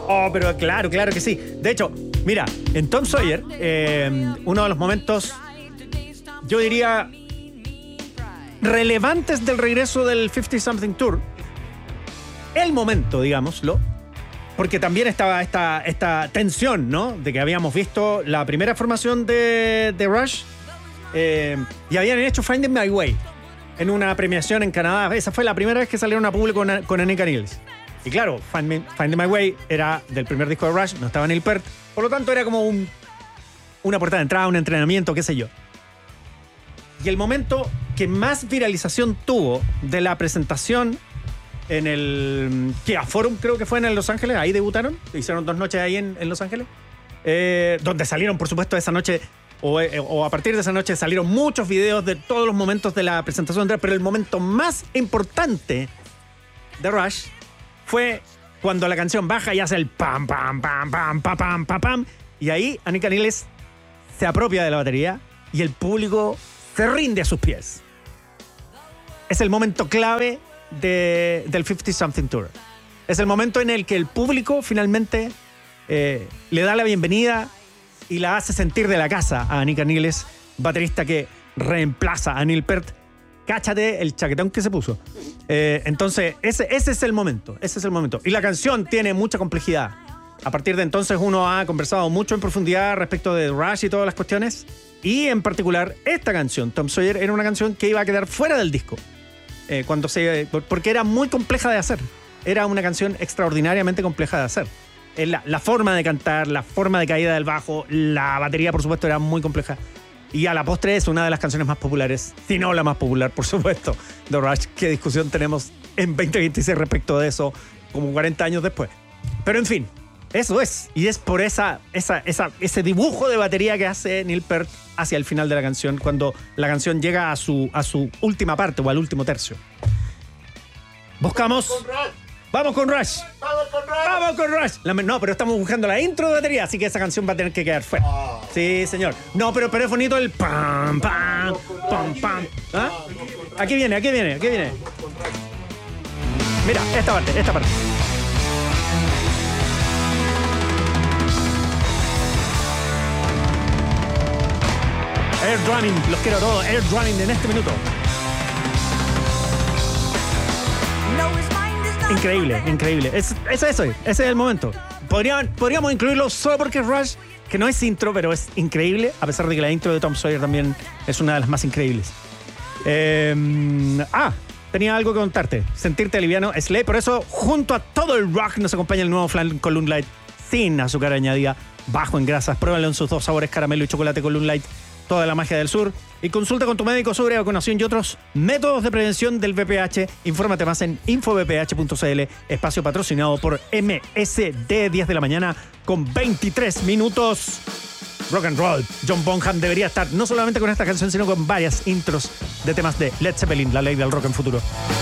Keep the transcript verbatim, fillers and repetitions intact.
Oh, pero claro, claro que sí. De hecho, mira, en Tom Sawyer, eh, uno de los momentos, yo diría, relevantes del regreso del cincuenta Something Tour, el momento, digámoslo, porque también estaba esta, esta tensión, ¿no? De que habíamos visto la primera formación de, de Rush eh, y habían hecho Finding My Way en una premiación en Canadá. Esa fue la primera vez que salieron a público con, con Annika Nils. Y claro, Find Finding My Way era del primer disco de Rush, no estaba Neil Peart, por lo tanto era como un, una portada de entrada, un entrenamiento, qué sé yo. Y el momento que más viralización tuvo de la presentación en el Kia Forum, creo que fue en Los Ángeles, ahí debutaron, hicieron dos noches ahí en, en Los Ángeles, eh, donde salieron, por supuesto, esa noche, o, eh, o a partir de esa noche salieron muchos videos de todos los momentos de la presentación, pero el momento más importante de Rush fue cuando la canción baja y hace el pam, pam, pam, pam, pam, pam, pam, pam, y ahí Annika Nils se apropia de la batería y el público se rinde a sus pies. Es el momento clave de, del cincuenta Something Tour. Es el momento en el que el público finalmente eh, le da la bienvenida y la hace sentir de la casa a Annika Nils, baterista que reemplaza a Neil Peart. Cáchate el chaquetón que se puso. Eh, entonces, ese, ese es el momento. Ese es el momento. Y la canción tiene mucha complejidad. A partir de entonces uno ha conversado mucho en profundidad respecto de Rush y todas las cuestiones. Y en particular, esta canción, Tom Sawyer, era una canción que iba a quedar fuera del disco. Eh, cuando se, porque era muy compleja de hacer. Era una canción extraordinariamente compleja de hacer. Eh, la, la forma de cantar, la forma de caída del bajo, la batería, por supuesto, era muy compleja. Y a la postre es una de las canciones más populares, si no la más popular, por supuesto, de Rush. ¿Qué discusión tenemos en veinte veintiséis respecto de eso, como cuarenta años después? Pero en fin, eso es. Y es por esa, esa, esa, ese dibujo de batería que hace Neil Peart hacia el final de la canción, cuando la canción llega a su, a su última parte o al último tercio. Buscamos... ¡Vamos con Rush! ¡Vamos con Rush! ¡Vamos con Rush! La, no, pero estamos buscando la intro de batería, así que esa canción va a tener que quedar fuera. Oh. Sí, señor. No, pero, pero es bonito el pam, pam, pam, pam. ¿Ah? Aquí viene, aquí viene, aquí viene. Mira, esta parte, esta parte. Air Drumming, los quiero todos. Air Drumming en este minuto. Increíble, increíble. Es, es eso, ese es el momento. Podrían, podríamos incluirlo solo porque es Rush, que no es intro, pero es increíble, a pesar de que la intro de Tom Sawyer también es una de las más increíbles. Eh, ah, tenía algo que contarte. Sentirte liviano, Slay. Por eso, junto a todo el rock, nos acompaña el nuevo flan con Loon Light, sin azúcar añadida, bajo en grasas. Pruébalo en sus dos sabores, caramelo y chocolate con Loon Light. Toda la magia del sur. Y consulta con tu médico sobre vacunación y otros métodos de prevención del V P H. Infórmate más en info v p h punto c l. Espacio patrocinado por M S D, diez de la mañana con veintitrés minutos. Rock and roll. John Bonham debería estar no solamente con esta canción, sino con varias intros de temas de Led Zeppelin, la ley del rock en futuro.